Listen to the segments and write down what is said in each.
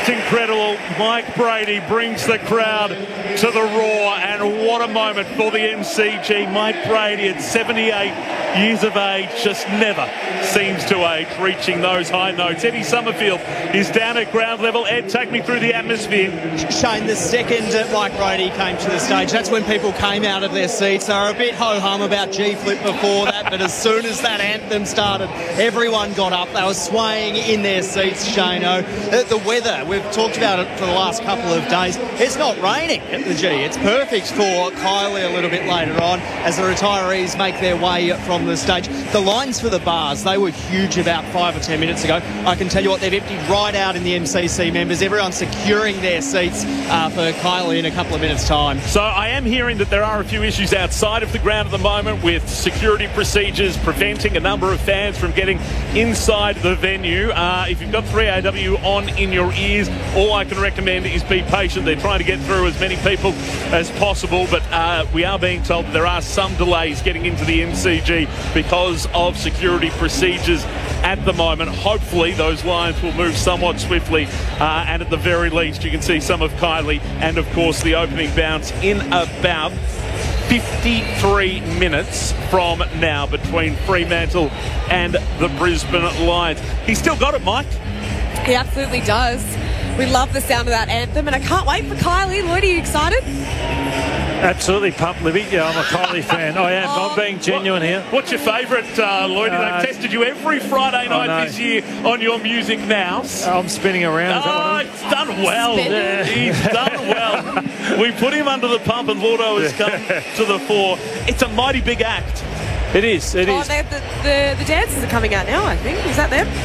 Just incredible. Mike Brady brings the crowd to the roar, and what a moment for the MCG. Mike Brady at 78 years of age just never seems to age, reaching those high notes. Eddie Summerfield is down at ground level. Ed, take me through the atmosphere. Shane, the second Mike Brady came to the stage, that's when people came out of their seats. They were a bit ho-hum about G-Flip before that, but as soon as that anthem started, everyone got up. They were swaying in their seats, Shane-o. The weather, we've talked about it for the last couple of days. It's not raining at the G. It's perfect for Kylie a little bit later on as the retirees make their way from the stage. The lines for the bars, they were huge about 5 or 10 minutes ago. I can tell you what, they've emptied right out in the MCC members. Everyone's securing their seats for Kylie in a couple of minutes' time. So I am hearing that there are a few issues outside of the ground at the moment with security procedures preventing a number of fans from getting inside the venue. If you've got 3AW on in your ears, all I can recommend is be patient. They're trying to get through as many people as possible, but we are being told that there are some delays getting into the MCG because of security procedures at the moment. Hopefully those lines will move somewhat swiftly, and at the very least you can see some of Kylie and of course the opening bounce in about 53 minutes from now between Fremantle and the Brisbane Lions. He's still got it, Mike. He absolutely does. We love the sound of that anthem, and I can't wait for Kylie. Lloyd, are you excited? Absolutely pumped, Libby. Yeah, I'm a Kylie fan. I am. I'm being genuine here. What's your favourite, Lloydie? They've tested you every Friday night this year on your music mouse. I'm spinning around. He's done well. Yeah. He's done well. We put him under the pump and Lordo has come to the fore. It's a mighty big act. It is. It is. The dancers are coming out now, I think. Is that them?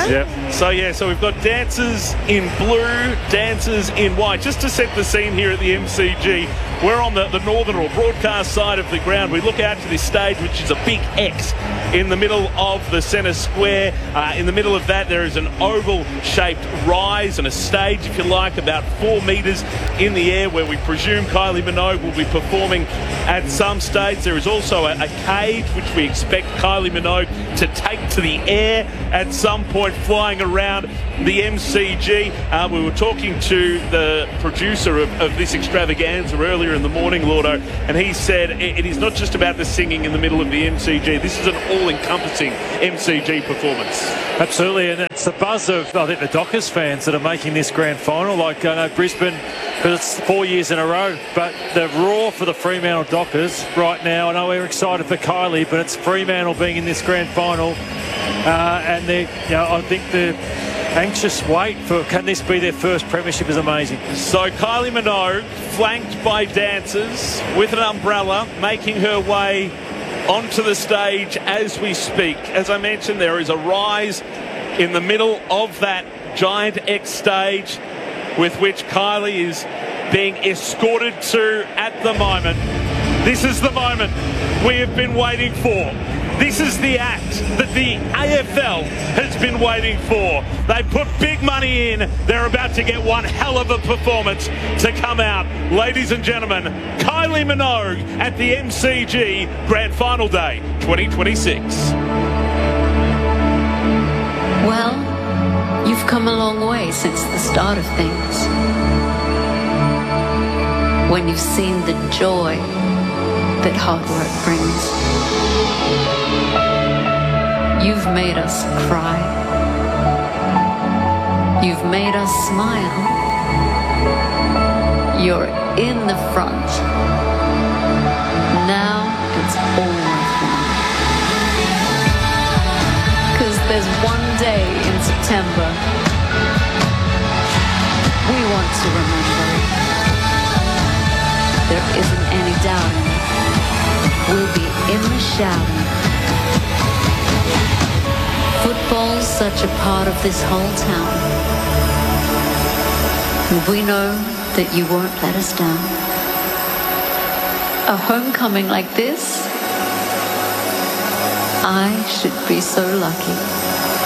Yep. So we've got dancers in blue, dancers in white. Just to set the scene here at the MCG, we're on the northern or broadcast side of the ground. We look out to this stage, which is a big X in the middle of the centre square. In the middle of that, there is an oval-shaped rise and a stage, if you like, about 4 metres in the air, where we presume Kylie Minogue will be performing at some stage. There is also a cage, which we expect Kylie Minogue to take to the air at some point, flying around the MCG. We were talking to the producer of this extravaganza earlier in the morning, Lordo, and he said it is not just about the singing in the middle of the MCG. This is an all-encompassing MCG performance. Absolutely, and it's the buzz of, I think, the Dockers fans that are making this grand final. Like, I know Brisbane, because it's 4 years in a row, but the roar for the Fremantle Dockers right now, I know we're excited for Kylie, but it's Fremantle being in this grand final, and I think the anxious wait for, can this be their first premiership, is amazing. So Kylie Minogue, flanked by dancers with an umbrella, making her way onto the stage as we speak. As I mentioned, there is a rise in the middle of that giant X stage with which Kylie is being escorted to at the moment. This is the moment we have been waiting for. This is the act that the AFL has been waiting for. They put big money in. They're about to get one hell of a performance to come out. Ladies and gentlemen, Kylie Minogue at the MCG Grand Final Day 2026. Well, you've come a long way since the start of things. When you've seen the joy that hard work brings. You've made us cry. You've made us smile. You're in the front. Now it's all fun. 'Cause there's one day in September we want to remember. There isn't any doubting. We'll be in the shouting. Football's such a part of this whole town. And we know that you won't let us down. A homecoming like this, I should be so lucky.